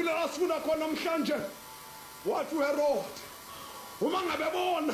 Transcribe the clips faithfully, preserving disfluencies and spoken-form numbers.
iBhayibhile lasifunda khona namhlanje wathi uHerod uma ngabe bona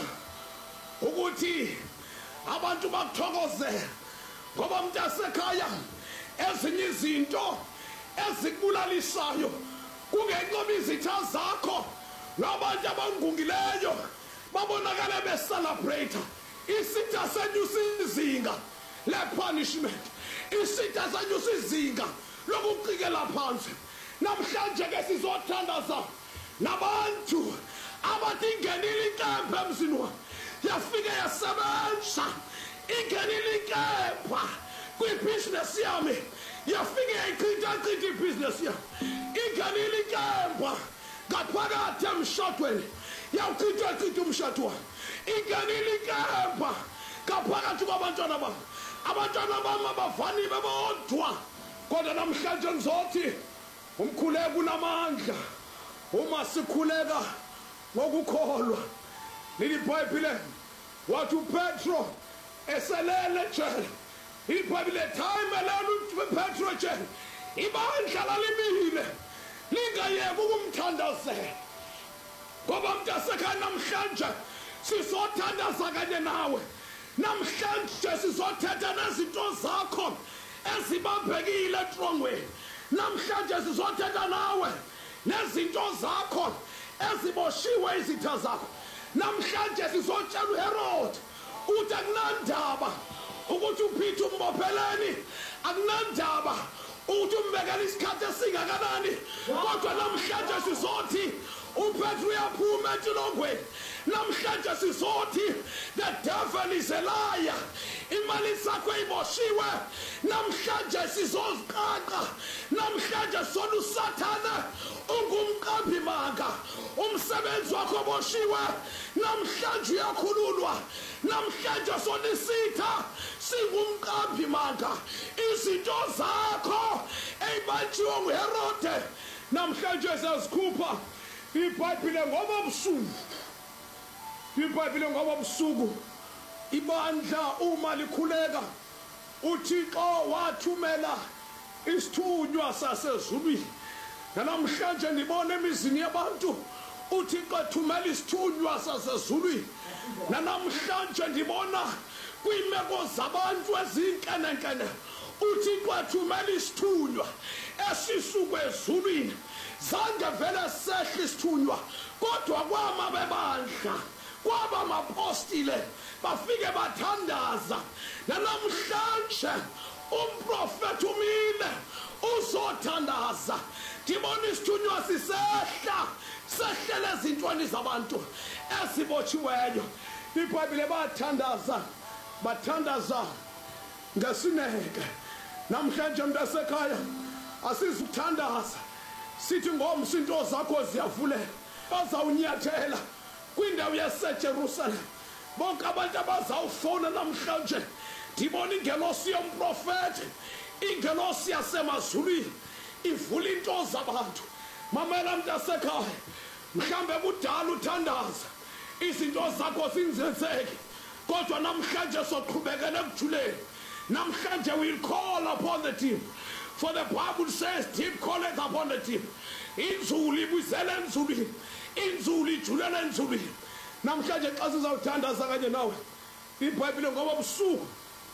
ukuthi abantu bakuthokozela ngoba mntasekhaya ezinye izinto ezikubulalisayo kungenqoba izitha zakho nabantu abangungileyo babonakala becelebrate isitha senyusa izinga le-punishment, isitha senyusa izinga lokuqikela phansi. Namhlanje ke sizothandaza nabantu abathi ingenile inkempe emzini wami yafike yasebenza, ingenile inkempa kwibhizinesi yami yafike yayichitha-chitha ibhizinesi yami, ingenile inkempa ngaphakathi emshadweni yawuchitha-chitha umshado wami, ingenile inkempa ngaphakathi kwabantwana bami, abantwana bami abavaniwe bodwa. Kodwa namhlanje ngizothi umkhuleko unamandla uma sikhuleka ngokukholwa. Leli iBhayibhile wathi uPetro eselele ejele, iBhayibhile time elele uPetro ejele, ibandla lalimile lingayeki ukumthandazela. Ngoba mntasekhaya namhlanje sizothandaza kanye nawe, namhlanje sizothetha nezinto zakho ezibambekile etrongweni, namhlanje sizothetha nawe nezinto zakho eziboshiwe izitha zakho, namhlanje sizotshela uHerod uthi akunandaba ukuthi uPeter umbopheleni, akunandaba ukuthi umbekela isikhathi esingakanani, kodwa namhlanje sizothi uPetro uyaphuma entshilongweni. Namhlanje sizothi the devil is a liar, imali sakho iboshiwe. Namhlanje sizoziqaqa, namhlanje sona uSathane ungumqambi manga, umsebenzi wakho oboshiwe namhlanje uyakhululwa. Namhlanje sona isitha singumqambi manga, izinto zakho ezibanjiwe nguHerode namhlanje siyazikhupha. iBhayibhile ngoba busuku, iBhayibhile ngoba busuku ibandla uma likhuleka uThixo wathumela isithunywa sasezulwini. Namhlanje nibona emizini yabantu uThixo ethumela isithunywa sasezulwini. Namhlanje ndibona kwiimeko zabantu ezinkenenkene uThixo ethumela isithunywa esisuka ezulwini. Zange vele sehle isithunywa, kodwa kwama bebandla kwaba amapostile bafike bathandaza. Namhlanje umprofeti umile uzothandaza. Ndibona isithunywa sisehla, sehlele ezintweni zabantu ezibotshiweyo. iBhayibhile bathandaza, bathandaza ngesineke. Namhlanje mntasekhaya asizuthandaza sithi ngomso into zakho ziyavuleka, bazawunyathela kwindawo yaseJerusalem. Bonke abantu abazawufona namhlanje ndibona ingelosi yomprofeti, ingelosi yasemazulwini ivula into zabantu. Mamela mntasekhaya, mhlambe kudala uthandaza izinto zakho zinzenzeke, kodwa namhlanje soqhubekele ekujuleni. Namhlanje we'll call upon the deep, for the Bible says deep calleth upon the deep. Inzulu ibuyisela enzulwini, inzulu ijulela enzulwini. Namhlanje xa sizawuthandaza kanye nawe iBhayibhile ngoba busuku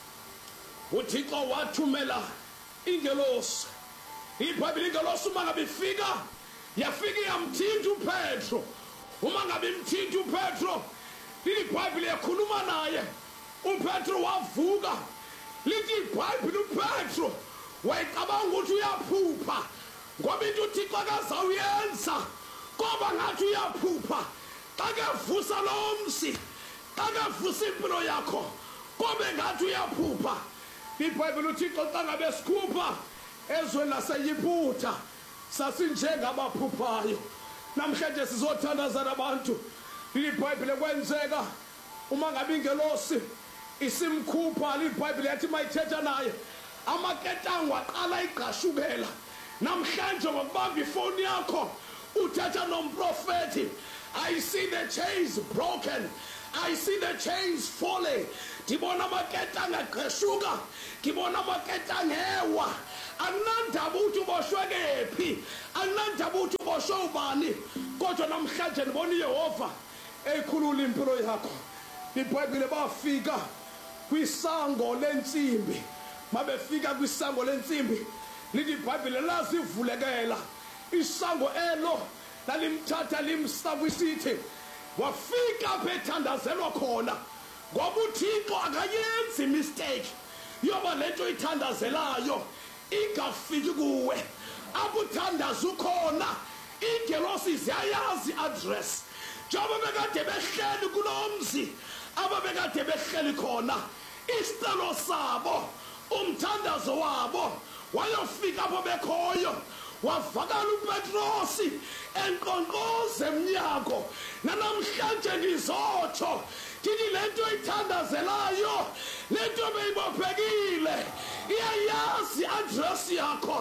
uThixo wathumela ingelosi. iBhayibhile ingelosi uma ngabe ifika yafika yamthinta uPetro. Uma ngabe imthinta uPetro, iBhayibhile yakhuluma naye, uPetro wavuka. Lithi iBhayibhile uPetro wayicabanga ukuthi uyaphupha, ngoba into uThixo akazawuyenza ngoba ngathi uyaphupha. Xa kevusa lo msi, xa kevusa impilo yakho kobe ngathi uyaphupha. iBhayibhile uThixo xa ngabe sikhupha ezweni laseYiputa sasinjengabaphuphayo. Namhlanje sizothandaza nabantu. iBhayibhile kwenzeka uma ngabe ingelosi isimkhupha, iBhayibhile yathi mayithetha naye amaketango aqala igqashukela. Namhlanje ngokubamba ifoni yakho uthetha nomprofeti, I see the chains broken, I see the chains falling. Ndibona amaketanga agqashuka, ngibona amaketanga ewa, Anandaba uthi uboshwe kephi, anandaba uthi uboshwe ubani, kodwa namhlanje ndibona uYehova ekhulula impilo yakho. IBhayibhile bafika kwisango lensimbi, mabefika kwisango lensimbi lithi iBhayibhile lazivulekela isango elo lalimthatha limsa kwisithi wafika bethandazelwa khona ngoba uThixo akayenzi mistake yoba lento ithandazelayo ingafiki kuwe. Abuthandaza ukhona ingelosi ziyayazi address njengoba bekade behleli kulomzi ababekade behleli khona isicelo sabo umthandazo wabo wayofika apho bekhoyo wavakala uPetrosi enqonqoze emnyango. Nanamhlanje ngizotsho kithi lento ithandazelayo lento beyibophekile iyayazi address yakho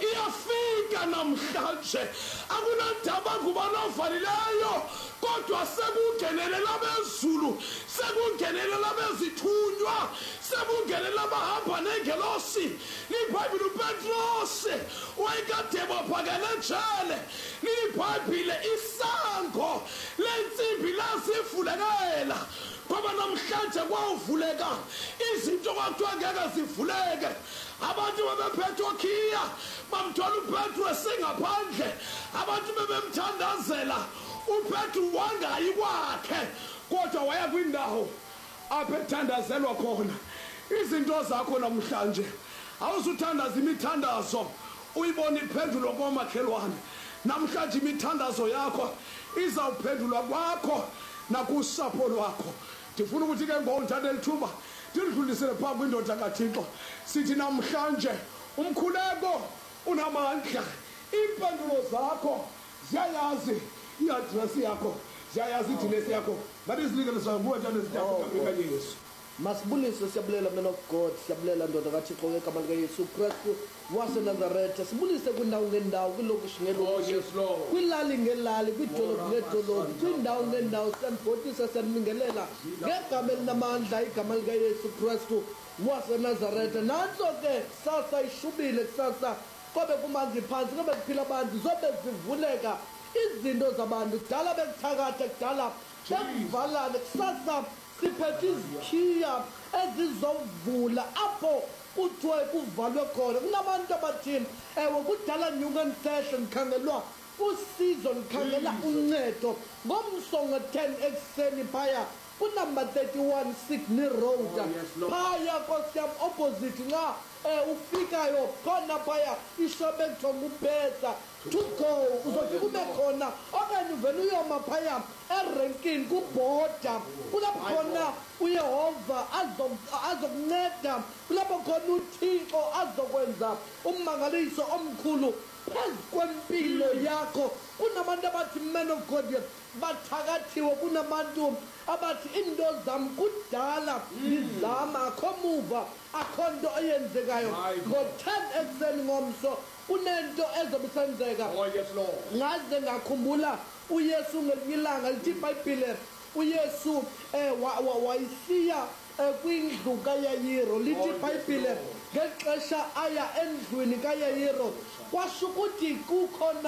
iyafika namhlanje. Akunandaba ngubani ovalileyo kodwa sekungenele labezulu, sekungenele labezithunywa, sekungenele abahamba nengelosi. IBhayibhile uPetrosi wayekade bophakele njele. IBhayibhile isango lensimbi lazivulekela ngoba namhlanje kwavuleka izinto kwakuthiwa ngeke zivuleke. Abantu bebephethe okhiya bamthola uPetro esengaphandle, abantu bebemthandazela uPetro wangayi kwakhe kodwa waya kwindawo apho ethandazelwa khona. Izinto zakho namhlanje awuzuthandaza imithandazo uyibona iphendulwa komakhelwane. Namhlanje imithandazo yakho izawuphendulwa kwakho nakusapho lwakho. Ndifuna ukuthi ke ngomthanda elithuba ndidlulisele phambi kwindoda kaThixo sithi namhlanje umkhuleko unamandla, impendulo zakho ziyayazi i-address yakho, ziyayazi idilesi yakho. Ngathi izilinganiswa nguwe njalo zithatha Yesu. Masibulise siyabulela man of God, siyabulela ndoda kaThixo ngegama likaYesu Kristu waseNazaretha. Sibulise kwindawo ngendawo, kwilokishi ngelokishi, kwilali ngelali, kwidolophu ngedolophu, kwindawo ngendawo. Siyanibhotisa, siyaningelela ngegama elinamandla, igama likaYesu Kristu waseNazaretha. Nanso ke kusasa ishubile, kusasa kobe kumanzi phansi, kobe kuphila abantu, zobe zivuleka izinto zabantu. Kudala bekuthakatha, kudala bekuvalane, kusasa siphethe izikhiya ezizovula apho kuthiwe kuvalwe khona. Kunabantu abathini ewe kudala nyuka ngisehla ngikhangelwa usizo, ngikhangela uncedo. Ngomsongo ten ekuseni phaya kunumber thirty-one Sydney Road, phaya Nkosi yami opposite nxa ufikayo khona phaya ishope ekuthiwa uBetha to go, uzothi kube khona okanye uvele uyoma phaya erenkini kubhoda. Kulapho khona uYehova azokunceda, kulapho khona uThixo azokwenza ummangaliso omkhulu phezu kwempilo yakho. Kunabantu abathi man of God bathakathiwe, kunabantu abathi into zami kudala ngizama akho muva akho nto eyenzekayo. Ngo-ten ekuseni ngomso kunento ezobe isenzeka. Ngaze ngakhumbula uYesu ngelinye ilanga lithi iBhayibhile uYesu wayisiya kwindlu kaYayiro. Lithi iBhayibhile ngexesha aya endlwini kaYayiro kwasho ukuthi kukhona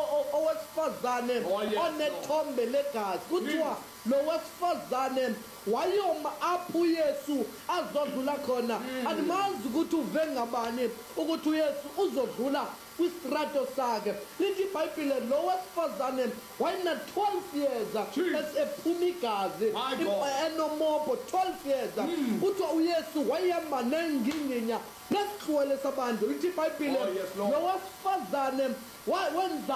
owesifazane onethombe legazi. Kuthiwa lo wesifazane wayoma apho uYesu azodlula khona. Andimazi ukuthi uve ngabani ukuthi uYesu uzodlula kwistrato sakhe. Lithi iBhayibhile lo wesifazane wayena twelve years ephuma igazi enomopho, twelve years. Kuthiwa uYesu wayehamba nenginginya nesihlwele sabantu. Lithi iBhayibhile lo wesifazane wenza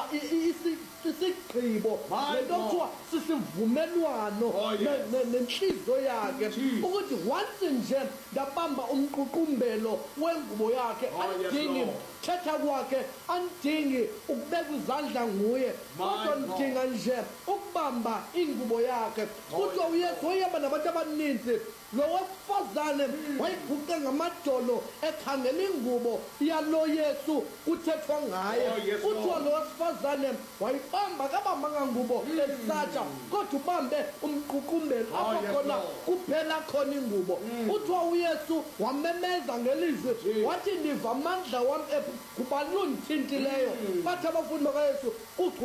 isigqibo lento kuthiwa sisivumelwano nenhliziyo yakhe ukuthi once nje ndabamba umququmbelo wengubo yakhe andingi thetha kwakhe, andingi ukubeka izandla nguye, kodwa ndinga nje ukubamba ingubo yakhe. Kuthiwa uYesu wayehamba nabantu abaninzi. Lo wesifazane wayiguqe ngamadolo bekhangela ingubo yalo Yesu kuthethwa ngaye Oh, yes, kuthiwa Lord. lo wesifazane wayibamba kabambanga ngubo esatsha kodwa ubambe umququmbelo Oh, apho yes, khona Lord. kuphela khona ingubo kuthiwa uYesu wamemeza ngelizwi Mm. wathi ndiva amandla wami ephi kuba lundithintileyo bathi abafundi bakaYesu